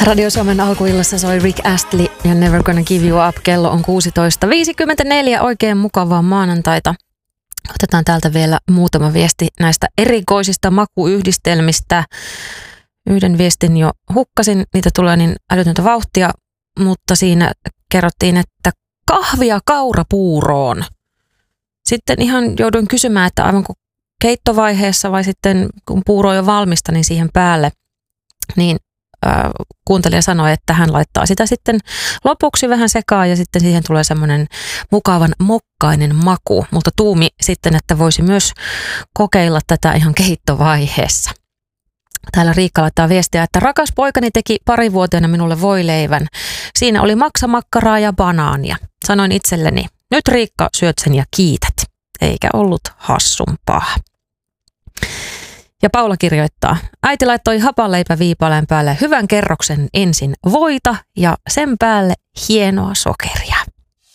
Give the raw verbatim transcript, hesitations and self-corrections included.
Radio Suomen alkuillassa soi Rick Astley ja Never Gonna Give You Up. Kello on kuusitoista viisikymmentäneljä. Oikein mukavaa maanantaita. Otetaan täältä vielä muutama viesti näistä erikoisista makuyhdistelmistä. Yhden viestin jo hukkasin, niitä tulee niin älytöntä vauhtia, mutta siinä kerrottiin, että kahvia kaurapuuroon. Sitten ihan jouduin kysymään, että aivan kuin keittovaiheessa vai sitten kun puuro on jo valmista, niin siihen päälle, niin äh, kuuntelija sanoi, että hän laittaa sitä sitten lopuksi vähän sekaan ja sitten siihen tulee semmoinen mukavan mokkainen maku, mutta tuumi sitten, että voisi myös kokeilla tätä ihan keittovaiheessa. Täällä Riikka laittaa viestiä, että rakas poikani teki parivuotiaana minulle voileivän. Siinä oli maksamakkaraa ja banaania. Sanoin itselleni, nyt Riikka syöt sen ja kiität. Eikä ollut hassumpaa. Ja Paula kirjoittaa, äiti laittoi hapanleipäviipaleen päälle hyvän kerroksen ensin voita ja sen päälle hienoa sokeria.